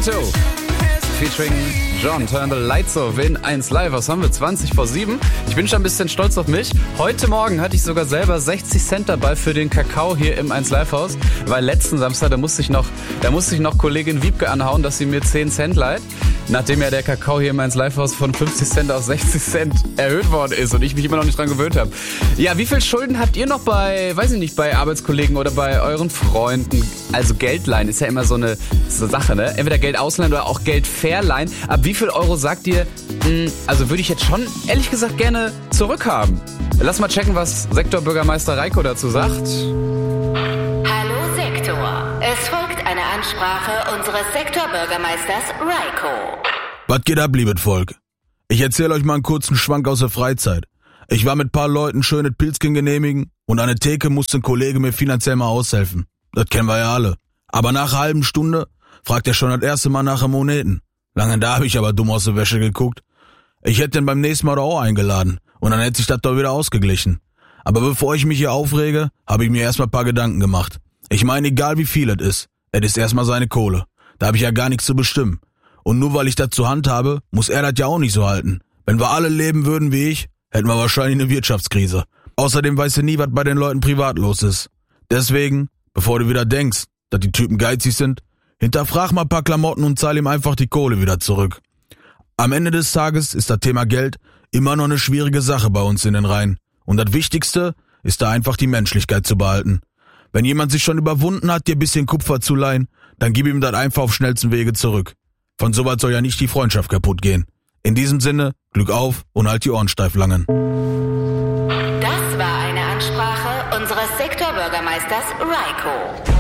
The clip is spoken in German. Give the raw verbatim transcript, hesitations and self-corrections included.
Tito featuring John, Turn the Lights Off in eins Live. Was haben wir? zwanzig vor sieben. Ich bin schon ein bisschen stolz auf mich. Heute Morgen hatte ich sogar selber sechzig Cent dabei für den Kakao hier im eins Live Haus, weil letzten Samstag, da musste ich noch, da musste ich noch Kollegin Wiebke anhauen, dass sie mir zehn Cent leiht. Nachdem ja der Kakao hier im eins Live Haus von fünfzig Cent auf sechzig Cent erhöht worden ist und ich mich immer noch nicht dran gewöhnt habe. Ja, wie viel Schulden habt ihr noch bei, weiß ich nicht, bei Arbeitskollegen oder bei euren Freunden? Also Geld leihen ist ja immer so eine, so eine Sache, ne? Entweder Geld ausleihen oder auch Geld verleihen. Ab wie viel Euro sagt ihr, mh, also würde ich jetzt schon, ehrlich gesagt, gerne zurückhaben? Lass mal checken, was Sektorbürgermeister Reiko dazu sagt. Hallo Sektor. Es folgt eine Ansprache unseres Sektorbürgermeisters Reiko. Was geht ab, liebes Volk? Ich erzähle euch mal einen kurzen Schwank aus der Freizeit. Ich war mit ein paar Leuten schönes Pilzchen genehmigen und an der Theke musste ein Kollege mir finanziell mal aushelfen. Das kennen wir ja alle. Aber nach einer halben Stunde fragt er schon das erste Mal nach den Moneten. Lange da habe ich aber dumm aus der Wäsche geguckt. Ich hätte den beim nächsten Mal doch auch eingeladen und dann hätte sich das doch wieder ausgeglichen. Aber bevor ich mich hier aufrege, habe ich mir erstmal ein paar Gedanken gemacht. Ich meine, egal wie viel es ist, es ist erstmal seine Kohle. Da habe ich ja gar nichts zu bestimmen. Und nur weil ich das zur Hand habe, muss er das ja auch nicht so halten. Wenn wir alle leben würden wie ich, hätten wir wahrscheinlich eine Wirtschaftskrise. Außerdem weißt du nie, was bei den Leuten privat los ist. Deswegen, bevor du wieder denkst, dass die Typen geizig sind, hinterfrag mal ein paar Klamotten und zahl ihm einfach die Kohle wieder zurück. Am Ende des Tages ist das Thema Geld immer noch eine schwierige Sache bei uns in den Reihen. Und das Wichtigste ist da einfach die Menschlichkeit zu behalten. Wenn jemand sich schon überwunden hat, dir ein bisschen Kupfer zu leihen, dann gib ihm das einfach auf schnellsten Wege zurück. Von sowas soll ja nicht die Freundschaft kaputt gehen. In diesem Sinne, Glück auf und halt die Ohren steif langen. Das war eine Ansprache unseres Sektorbürgermeisters Reiko.